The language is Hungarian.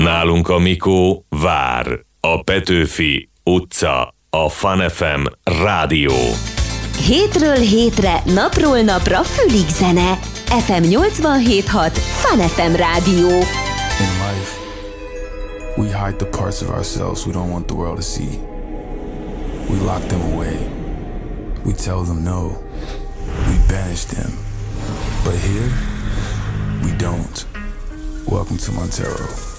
Nálunk a Mikó vár. A Petőfi utca, a Fun FM rádió. Hétről hétre, napról napra fülig zene. FM 87.6 Fun FM rádió. In life, we hide the parts of ourselves we don't want the world to see. We lock them away. We tell them no. We banish them. But here, we don't. Welcome to Montero.